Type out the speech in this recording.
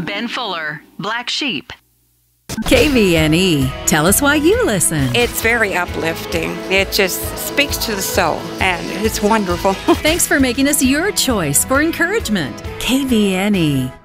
Ben Fuller, Black Sheep. KVNE. Tell us why you listen. It's very uplifting. It just speaks to the soul, and it's wonderful. Thanks for making us your choice for encouragement. KVNE.